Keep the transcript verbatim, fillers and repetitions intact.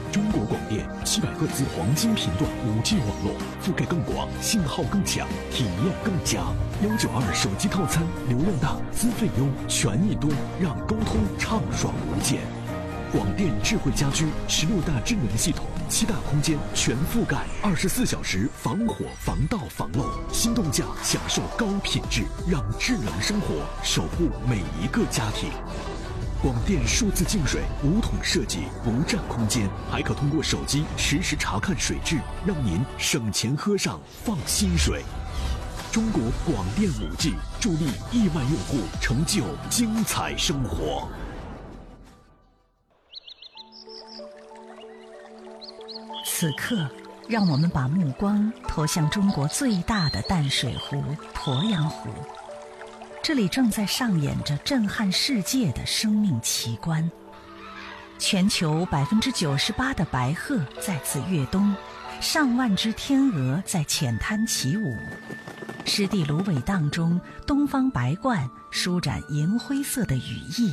中国广电七百赫兹黄金频段 五 G 网络，覆盖更广，信号更强，体验更佳。幺九二手机套餐，流量大，资费优，权益多，让沟通畅爽无间。广电智慧家居十六大智能系统，七大空间全覆盖，二十四小时防火防盗防漏，心动价享受高品质，让智能生活守护每一个家庭。广电数字净水无桶设计，不占空间，还可通过手机实时查看水质，让您省钱喝上放心水。中国广电 五 G 助力亿万用户成就精彩生活。 此刻，让我们把目光投向中国最大的淡水湖——鄱阳湖。这里正在上演着震撼世界的生命奇观。全球百分之九十八的白鹤在此跃冬，上万只天鹅在浅滩起舞。湿地芦苇荡中，东方白鹳舒展银灰色的羽翼。